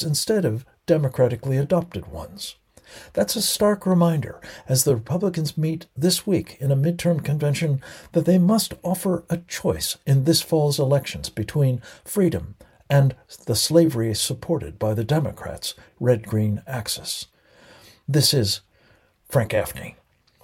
instead of democratically adopted ones. That's a stark reminder as the Republicans meet this week in a midterm convention that they must offer a choice in this fall's elections between freedom and the slavery supported by the Democrats' red-green axis. This is Frank Gaffney.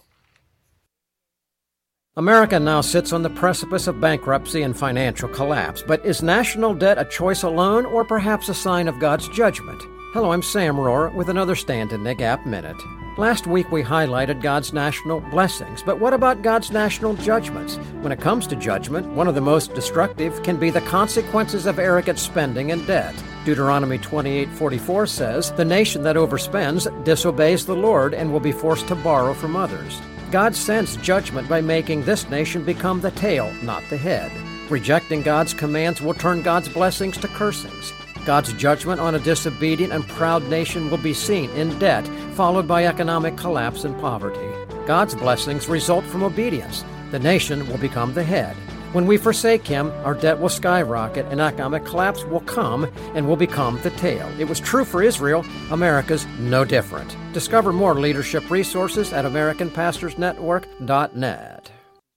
America now sits on the precipice of bankruptcy and financial collapse, but is national debt a choice alone or perhaps a sign of God's judgment? Hello, I'm Sam Rohrer with another Stand in the Gap Minute. Last week we highlighted God's national blessings, but what about God's national judgments? When it comes to judgment, one of the most destructive can be the consequences of arrogant spending and debt. Deuteronomy 28:44 says, "The nation that overspends disobeys the Lord and will be forced to borrow from others." God sends judgment by making this nation become the tail, not the head. Rejecting God's commands will turn God's blessings to cursings. God's judgment on a disobedient and proud nation will be seen in debt, followed by economic collapse and poverty. God's blessings result from obedience. The nation will become the head. When we forsake Him, our debt will skyrocket and economic collapse will come and will become the tail. It was true for Israel. America's no different. Discover more leadership resources at AmericanPastorsNetwork.net.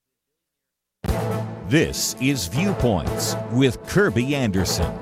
This is Viewpoints with Kirby Anderson.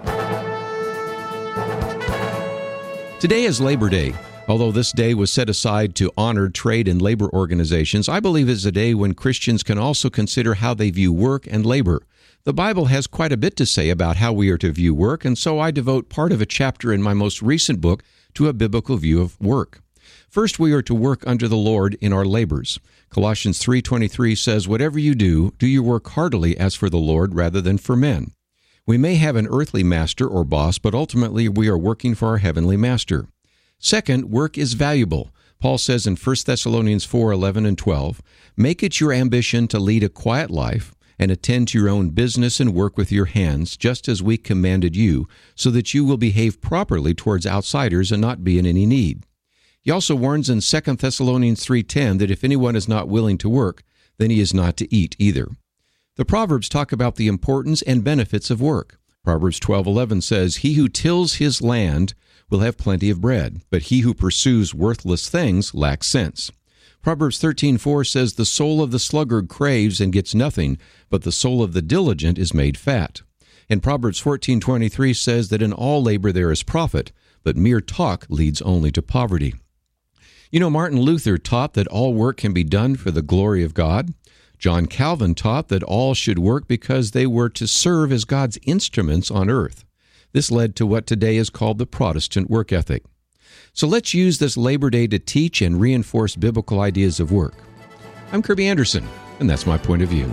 Today is Labor Day. Although this day was set aside to honor trade and labor organizations, I believe it's a day when Christians can also consider how they view work and labor. The Bible has quite a bit to say about how we are to view work, and so I devote part of a chapter in my most recent book to a biblical view of work. First, we are to work under the Lord in our labors. Colossians 3:23 says, "Whatever you do, do your work heartily as for the Lord rather than for men." We may have an earthly master or boss, but ultimately we are working for our heavenly master. Second, work is valuable. Paul says in 1 Thessalonians 4:11 and 12, "Make it your ambition to lead a quiet life and attend to your own business and work with your hands, just as we commanded you, so that you will behave properly towards outsiders and not be in any need." He also warns in 2 Thessalonians 3:10 that if anyone is not willing to work, then he is not to eat either. The Proverbs talk about the importance and benefits of work. Proverbs 12:11 says, "He who tills his land will have plenty of bread, but he who pursues worthless things lacks sense." Proverbs 13:4 says, "The soul of the sluggard craves and gets nothing, but the soul of the diligent is made fat." And Proverbs 14:23 says that in all labor there is profit, but mere talk leads only to poverty. You know, Martin Luther taught that all work can be done for the glory of God. John Calvin taught that all should work because they were to serve as God's instruments on earth. This led to what today is called the Protestant work ethic. So let's use this Labor Day to teach and reinforce biblical ideas of work. I'm Kirby Anderson, and that's my point of view.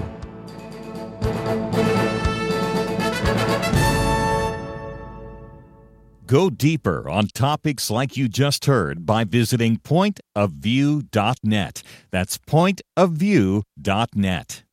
Go deeper on topics like you just heard by visiting pointofview.net. That's pointofview.net.